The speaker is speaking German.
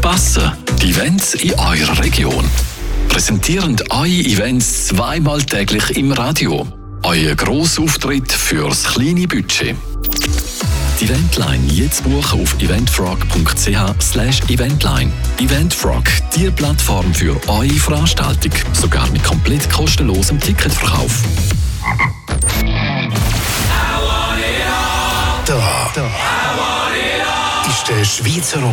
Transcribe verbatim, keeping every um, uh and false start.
verpassen. Die Events in eurer Region. Präsentierend eure Events zweimal täglich im Radio. Euer Grossauftritt fürs kleine Budget. Die Eventline jetzt buchen auf eventfrog punkt c h slash eventline. Eventfrog, die Plattform für eure Veranstaltung. Sogar mit komplett kostenlosem Ticketverkauf. Da, da ist der Schweizer